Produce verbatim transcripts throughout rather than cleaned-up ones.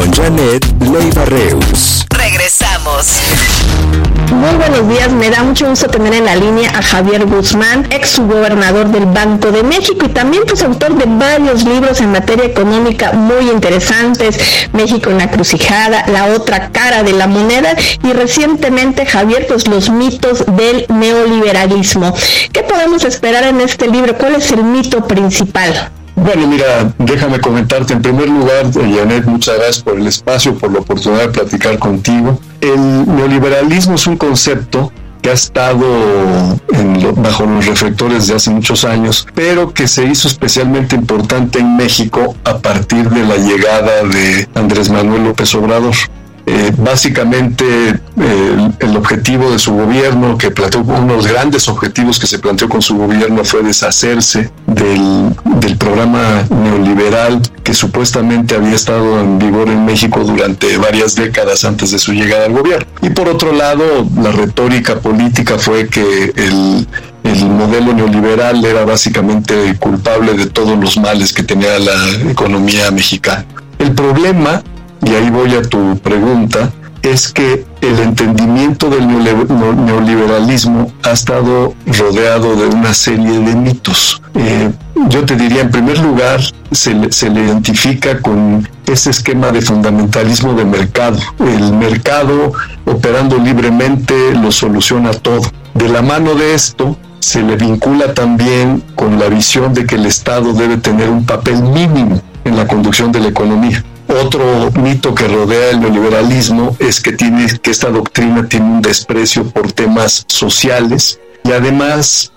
con Janet Leiva Reus. Regresamos. Muy buenos días, me da mucho gusto tener en la línea a Javier Guzmán, ex subgobernador del Banco de México y también pues autor de varios libros en materia económica muy interesantes, México en la encrucijada, La otra cara de la moneda y recientemente, Javier, pues los mitos del neoliberalismo. ¿Qué podemos esperar en este libro? ¿Cuál es el mito principal? Bueno, mira, déjame comentarte en primer lugar, Janet, muchas gracias por el espacio, por la oportunidad de platicar contigo. El neoliberalismo es un concepto que ha estado en lo, bajo los reflectores de hace muchos años, pero que se hizo especialmente importante en México a partir de la llegada de Andrés Manuel López Obrador. Eh, básicamente eh, el objetivo de su gobierno, que planteó uno de los grandes objetivos que se planteó con su gobierno fue deshacerse del, del programa neoliberal que supuestamente había estado en vigor en México durante varias décadas antes de su llegada al gobierno. Y por otro lado, la retórica política fue que el El modelo neoliberal era básicamente culpable de todos los males que tenía la economía mexicana. El problema, y ahí voy a tu pregunta, es que el entendimiento del neoliberalismo ha estado rodeado de una serie de mitos. Eh, yo te diría, en primer lugar, se le, se le identifica con ese esquema de fundamentalismo de mercado. El mercado, operando libremente, lo soluciona todo. De la mano de esto, se le vincula también con la visión de que el Estado debe tener un papel mínimo en la conducción de la economía. Otro mito que rodea el neoliberalismo es que, tiene, que esta doctrina tiene un desprecio por temas sociales y además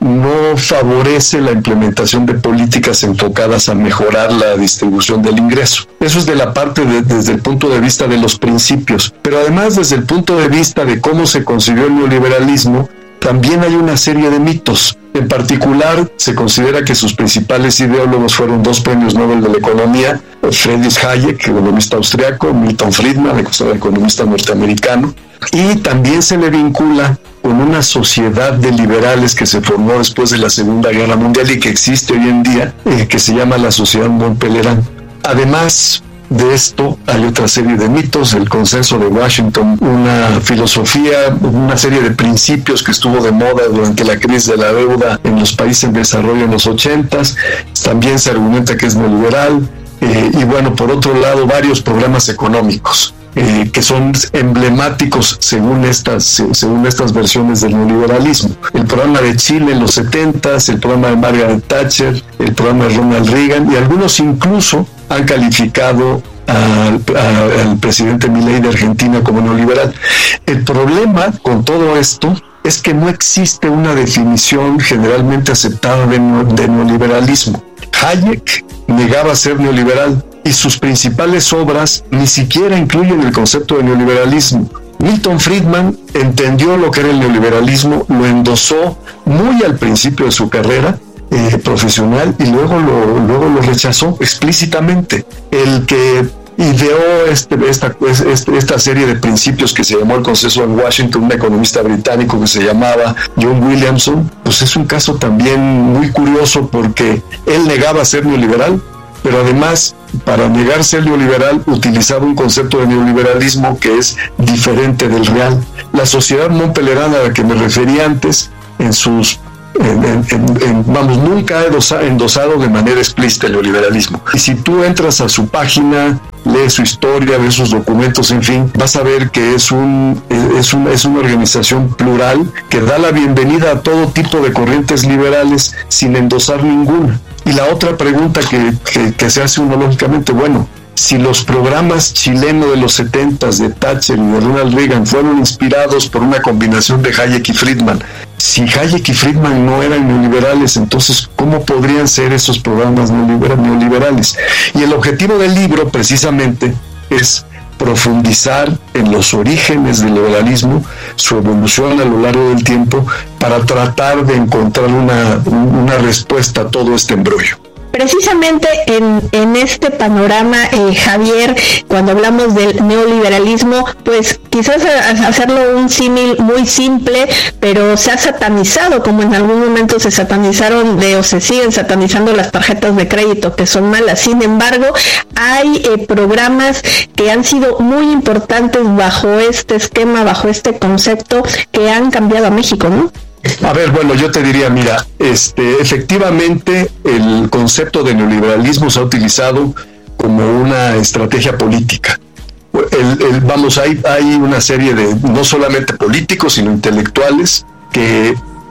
no favorece la implementación de políticas enfocadas a mejorar la distribución del ingreso. Eso es de la parte de, desde el punto de vista de los principios, pero además desde el punto de vista de cómo se concibió el neoliberalismo, también hay una serie de mitos. En particular, se considera que sus principales ideólogos fueron dos premios Nobel de la Economía, Friedrich Hayek, economista austriaco, Milton Friedman, economista norteamericano, y también se le vincula con una sociedad de liberales que se formó después de la Segunda Guerra Mundial y que existe hoy en día, eh, que se llama la Sociedad Montpellier. Además de esto, hay otra serie de mitos, el consenso de Washington, una filosofía, una serie de principios que estuvo de moda durante la crisis de la deuda en los países en desarrollo en los ochentas, también se argumenta que es neoliberal, eh, y bueno, por otro lado, varios programas económicos eh, que son emblemáticos según estas, según estas versiones del neoliberalismo. El programa de Chile en los setentas, el programa de Margaret Thatcher, el programa de Ronald Reagan, y algunos incluso han calificado al, a, al presidente Milei de Argentina como neoliberal. El problema con todo esto es que no existe una definición generalmente aceptada de, de neoliberalismo. Hayek negaba ser neoliberal y sus principales obras ni siquiera incluyen el concepto de neoliberalismo. Milton Friedman entendió lo que era el neoliberalismo, lo endosó muy al principio de su carrera Eh, profesional y luego lo, luego lo rechazó explícitamente. El que ideó este, esta, este, esta serie de principios que se llamó el Consenso en Washington, un economista británico que se llamaba John Williamson, pues es un caso también muy curioso porque él negaba ser neoliberal, pero además, para negar ser neoliberal, utilizaba un concepto de neoliberalismo que es diferente del real. La sociedad montpellierana a la que me referí antes, en sus En, en, en, vamos, nunca ha endosado de manera explícita el neoliberalismo. Y si tú entras a su página, lees su historia, ves sus documentos, en fin, vas a ver que es, un, es, un, es una organización plural que da la bienvenida a todo tipo de corrientes liberales sin endosar ninguna. Y la otra pregunta que, que, que se hace uno lógicamente, bueno, si los programas chilenos de los setentas de Thatcher y de Ronald Reagan fueron inspirados por una combinación de Hayek y Friedman, si Hayek y Friedman no eran neoliberales, entonces ¿cómo podrían ser esos programas neoliberales? Y el objetivo del libro precisamente es profundizar en los orígenes del liberalismo, su evolución a lo largo del tiempo, para tratar de encontrar una, una respuesta a todo este embrollo. precisamente en, en este panorama, eh, Javier, cuando hablamos del neoliberalismo, pues quizás hacerlo un símil muy simple, pero se ha satanizado, como en algún momento se satanizaron de, o se siguen satanizando las tarjetas de crédito, que son malas. Sin embargo, hay eh, programas que han sido muy importantes bajo este esquema, bajo este concepto, que han cambiado a México, ¿no? A ver, bueno, yo te diría, mira, este, efectivamente el concepto de neoliberalismo se ha utilizado como una estrategia política. El, el, vamos, hay, hay una serie de, no solamente políticos, sino intelectuales, que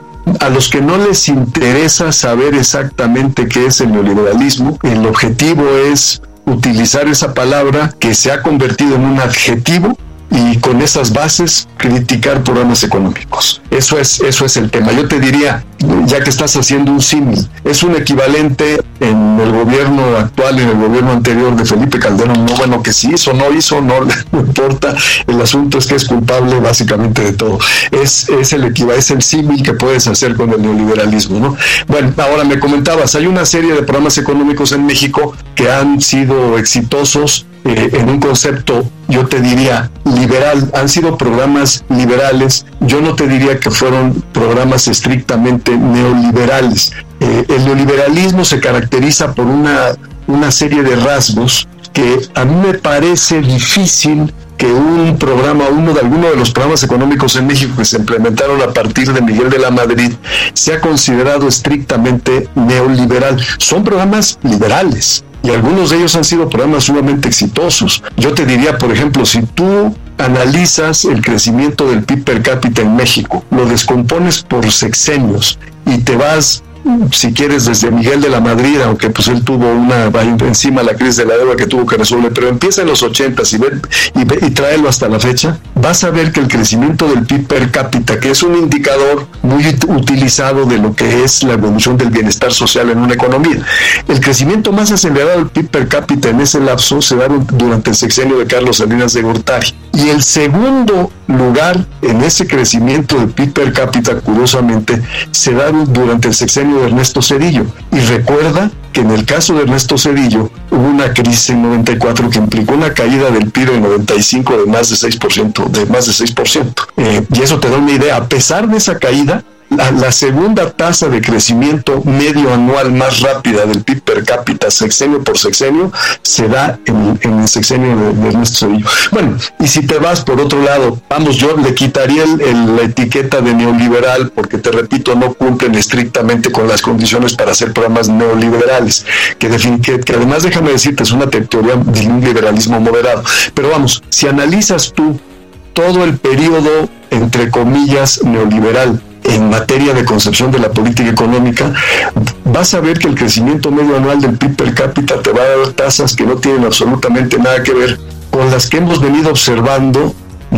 a los que no les interesa saber exactamente qué es el neoliberalismo, el objetivo es utilizar esa palabra que se ha convertido en un adjetivo y con esas bases criticar programas económicos. Eso es, eso es el tema. Yo te diría, ya que estás haciendo un símil, es un equivalente en el gobierno actual, en el gobierno anterior de Felipe Calderón. No, bueno, que si hizo, no hizo, no, no importa. El asunto es que es culpable básicamente de todo. Es, es el equivalente, es el símil que puedes hacer con el neoliberalismo, ¿no? Bueno, ahora me comentabas, hay una serie de programas económicos en México que han sido exitosos eh, en un concepto, yo te diría, liberal. Han sido programas liberales. Yo no te diría que fueron programas estrictamente neoliberales. Eh, el neoliberalismo se caracteriza por una, una serie de rasgos que a mí me parece difícil que un programa, uno de alguno de los programas económicos en México que se implementaron a partir de Miguel de la Madrid, sea considerado estrictamente neoliberal. Son programas liberales y algunos de ellos han sido programas sumamente exitosos. Yo te diría, por ejemplo, si tú analizas el crecimiento del P I B per cápita en México, lo descompones por sexenios y te vas, si quieres, desde Miguel de la Madrid, aunque pues él tuvo una, encima la crisis de la deuda que tuvo que resolver, pero empieza en los ochentas y, ve, y, ve, y tráelo hasta la fecha, vas a ver que el crecimiento del P I B per cápita, que es un indicador muy utilizado de lo que es la evolución del bienestar social en una economía, el crecimiento más acelerado del P I B per cápita en ese lapso se da durante el sexenio de Carlos Salinas de Gortari. Y el segundo lugar en ese crecimiento del P I B per cápita, curiosamente, se da durante el sexenio de Ernesto Zedillo. Y recuerda que en el caso de Ernesto Zedillo hubo una crisis en noventa y cuatro que implicó una caída del P I B en noventa y cinco de más de seis por ciento, de más de seis por ciento. Eh, y eso te da una idea. A pesar de esa caída, La, la segunda tasa de crecimiento medio anual más rápida del P I B per cápita, sexenio por sexenio, se da en, en el sexenio de, de Ernesto Zedillo. Bueno, y si te vas por otro lado, vamos, yo le quitaría el, el, la etiqueta de neoliberal, porque te repito, no cumplen estrictamente con las condiciones para hacer programas neoliberales, que, que, que además, déjame decirte, es una teoría de un liberalismo moderado. Pero vamos, si analizas tú todo el periodo, entre comillas, neoliberal, en materia de concepción de la política económica, vas a ver que el crecimiento medio anual del P I B per cápita te va a dar tasas que no tienen absolutamente nada que ver con las que hemos venido observando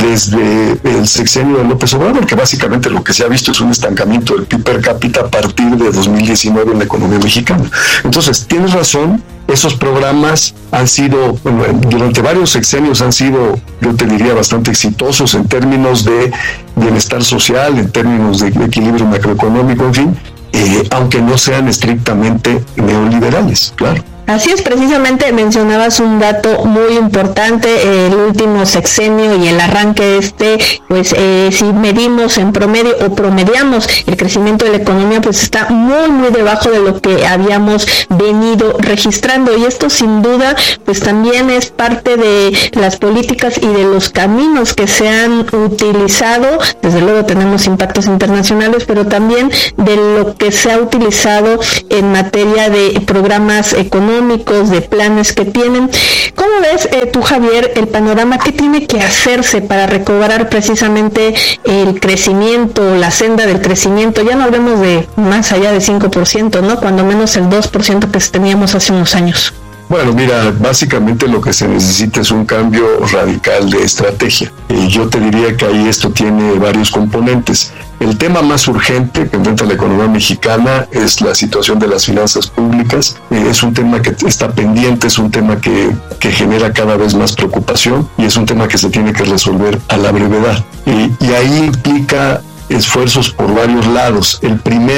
desde el sexenio de López Obrador, que básicamente lo que se ha visto es un estancamiento del P I B per cápita a partir de dos mil diecinueve en la economía mexicana. Entonces, tienes razón, esos programas han sido, bueno, durante varios sexenios han sido, yo te diría, bastante exitosos en términos de bienestar social, en términos de equilibrio macroeconómico, en fin, eh, aunque no sean estrictamente neoliberales, claro. Así es, precisamente mencionabas un dato muy importante, el último sexenio y el arranque este, pues eh, si medimos en promedio o promediamos el crecimiento de la economía, pues está muy muy debajo de lo que habíamos venido registrando, y esto sin duda pues también es parte de las políticas y de los caminos que se han utilizado. Desde luego tenemos impactos internacionales, pero también de lo que se ha utilizado en materia de programas económicos, de planes que tienen. ¿Cómo ves eh, tú, Javier, el panorama? ¿Qué tiene que hacerse para recobrar precisamente el crecimiento, la senda del crecimiento? Ya no hablemos de más allá de cinco por ciento, ¿no? Cuando menos el dos por ciento que teníamos hace unos años. Bueno, mira, básicamente lo que se necesita es un cambio radical de estrategia. Y yo te diría que ahí esto tiene varios componentes. El tema más urgente que enfrenta la economía mexicana es la situación de las finanzas públicas. Eh, es un tema que está pendiente, es un tema que, que genera cada vez más preocupación y es un tema que se tiene que resolver a la brevedad. Y, y ahí implica esfuerzos por varios lados. El primero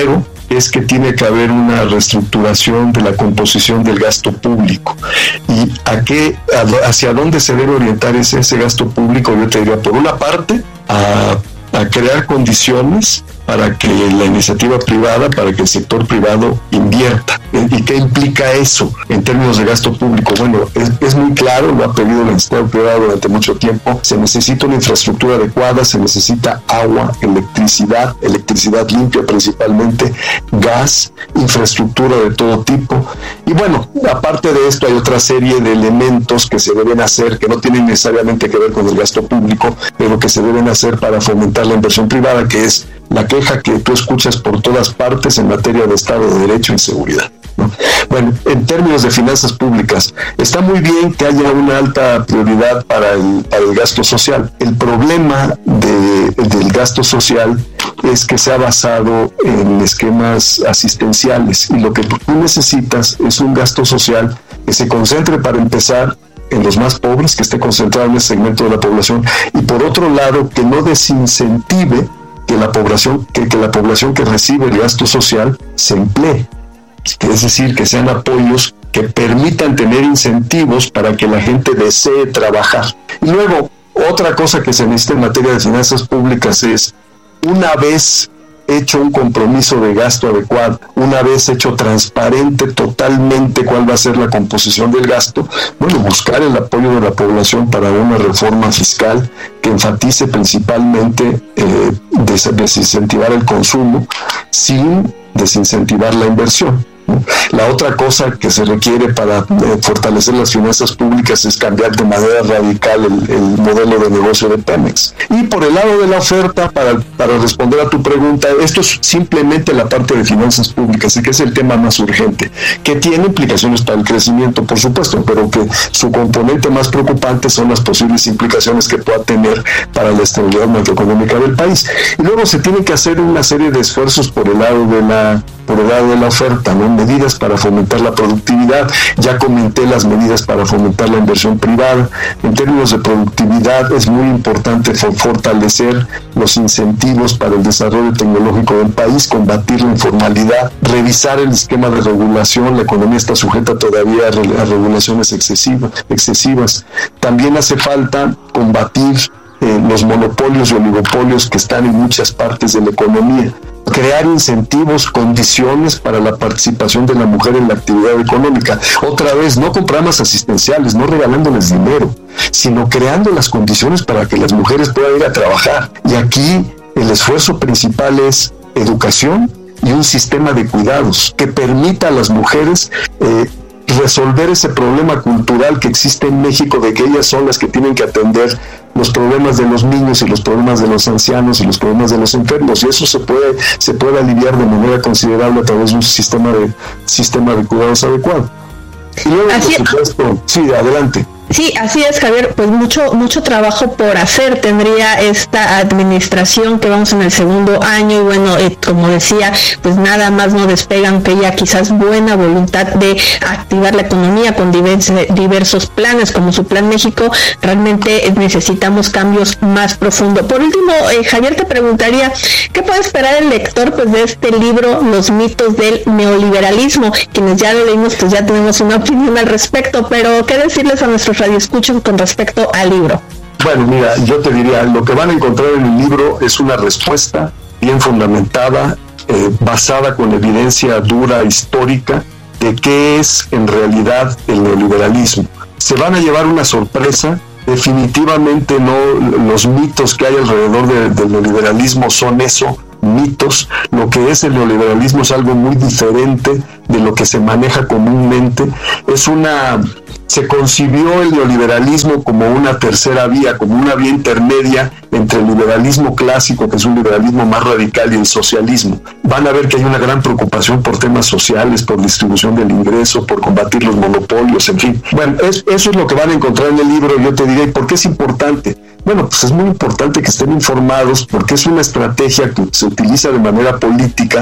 es que tiene que haber una reestructuración de la composición del gasto público. ¿Y a qué, a, hacia dónde se debe orientar ese, ese gasto público? Yo te diría, por una parte, a, a crear condiciones para que la iniciativa privada, para que el sector privado invierta. ¿Y qué implica eso en términos de gasto público? Bueno, es, es muy claro, lo ha pedido la iniciativa privada durante mucho tiempo. Se necesita una infraestructura adecuada, se necesita agua, electricidad, electricidad limpia principalmente, gas, infraestructura de todo tipo. Y bueno, aparte de esto hay otra serie de elementos que se deben hacer, que no tienen necesariamente que ver con el gasto público, pero que se deben hacer para fomentar la inversión privada, que es la queja que tú escuchas por todas partes en materia de Estado de Derecho y seguridad, ¿no? Bueno, en términos de finanzas públicas, está muy bien que haya una alta prioridad para el, para el gasto social. El problema de, del gasto social es que se ha basado en esquemas asistenciales, y lo que tú necesitas es un gasto social que se concentre, para empezar, en los más pobres, que esté concentrado en ese segmento de la población, y por otro lado, que no desincentive que la población que, que la población que recibe el gasto social se emplee, es decir, que sean apoyos que permitan tener incentivos para que la gente desee trabajar. Y luego, otra cosa que se necesita en materia de finanzas públicas es, una vez hecho un compromiso de gasto adecuado, una vez hecho transparente totalmente cuál va a ser la composición del gasto, bueno, buscar el apoyo de la población para una reforma fiscal que enfatice principalmente eh, des- desincentivar el consumo sin desincentivar la inversión. La otra cosa que se requiere para eh, fortalecer las finanzas públicas es cambiar de manera radical el, el modelo de negocio de Pemex. Y por el lado de la oferta, para, para responder a tu pregunta, esto es simplemente la parte de finanzas públicas, y que es el tema más urgente, que tiene implicaciones para el crecimiento, por supuesto, pero que su componente más preocupante son las posibles implicaciones que pueda tener para la estabilidad macroeconómica del país. Y luego se tiene que hacer una serie de esfuerzos por el lado de la por el lado de la oferta, ¿no? Medidas para fomentar la productividad. Ya comenté las medidas para fomentar la inversión privada. En términos de productividad, es muy importante fortalecer los incentivos para el desarrollo tecnológico del país, combatir la informalidad, revisar el esquema de regulación. La economía está sujeta todavía a regulaciones excesivas. excesivas. También hace falta combatir eh, los monopolios y oligopolios que están en muchas partes de la economía. Crear incentivos, condiciones para la participación de la mujer en la actividad económica. Otra vez, no con programas asistenciales, no regalándoles dinero, sino creando las condiciones para que las mujeres puedan ir a trabajar. Y aquí el esfuerzo principal es educación y un sistema de cuidados que permita a las mujeres eh, resolver ese problema cultural que existe en México, de que ellas son las que tienen que atender los problemas de los niños y los problemas de los ancianos y los problemas de los enfermos, y eso se puede se puede aliviar de manera considerable a través de un sistema de sistema de cuidados adecuado. Y luego, Así por supuesto, sí, adelante. Sí, así es, Javier, pues mucho mucho trabajo por hacer tendría esta administración, que vamos en el segundo año, y bueno, eh, como decía, pues nada más no despegan que ya quizás buena voluntad de activar la economía con diversos, diversos planes, como su Plan México. Realmente necesitamos cambios más profundos. Por último, eh, Javier, te preguntaría, ¿qué puede esperar el lector pues de este libro, Los mitos del neoliberalismo? Quienes ya lo leímos, pues ya tenemos una opinión al respecto, pero ¿qué decirles a nuestros radioescuchas con respecto al libro? Bueno, mira, yo te diría, lo que van a encontrar en el libro es una respuesta bien fundamentada, eh, basada con evidencia dura, histórica, de qué es en realidad el neoliberalismo. Se van a llevar una sorpresa. Definitivamente no, los mitos que hay alrededor de, del neoliberalismo son eso, mitos. Lo que es el neoliberalismo es algo muy diferente de lo que se maneja comúnmente. Es una... Se concibió el neoliberalismo como una tercera vía, como una vía intermedia entre el liberalismo clásico, que es un liberalismo más radical, y el socialismo. Van a ver que hay una gran preocupación por temas sociales, por distribución del ingreso, por combatir los monopolios, en fin. Bueno, es, eso es lo que van a encontrar en el libro. Yo te diré, ¿por qué es importante? Bueno, pues es muy importante que estén informados, porque es una estrategia que se utiliza de manera política,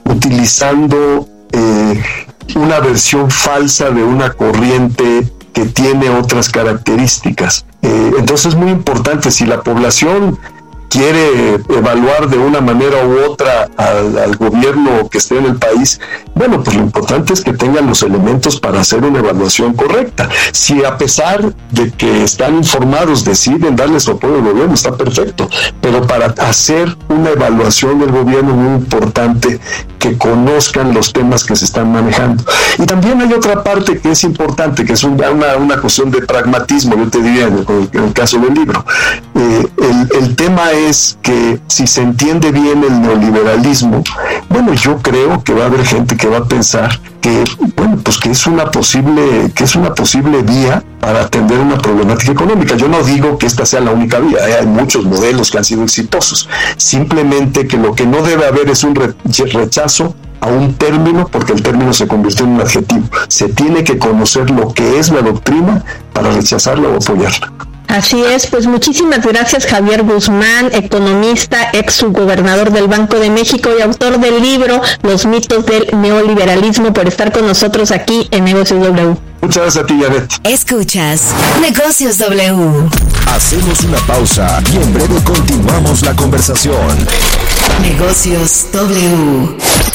utilizando eh, una versión falsa de una corriente que tiene otras características. Eh, entonces es muy importante, si la población quiere evaluar de una manera u otra al, al gobierno que esté en el país, bueno, pues lo importante es que tengan los elementos para hacer una evaluación correcta. Si a pesar de que están informados deciden darle su apoyo al gobierno, está perfecto, pero para hacer una evaluación del gobierno es muy importante que conozcan los temas que se están manejando. Y también hay otra parte que es importante, que es una, una, una cuestión de pragmatismo, yo te diría, en el, en el caso del libro. Eh, el, el tema es que si se entiende bien el neoliberalismo, bueno, yo creo que va a haber gente que va a pensar que, bueno, pues que es una posible, que es una posible vía para atender una problemática económica. Yo no digo que esta sea la única vía, hay muchos modelos que han sido exitosos, simplemente que lo que no debe haber es un rechazo a un término, porque el término se convirtió en un adjetivo. Se tiene que conocer lo que es la doctrina para rechazarla o apoyarla. Así es, pues muchísimas gracias Javier Guzmán, economista, ex subgobernador del Banco de México y autor del libro Los mitos del neoliberalismo, por estar con nosotros aquí en Negocios W. Muchas gracias a ti, Janet. Escuchas Negocios W. Hacemos una pausa y en breve continuamos la conversación. Negocios W.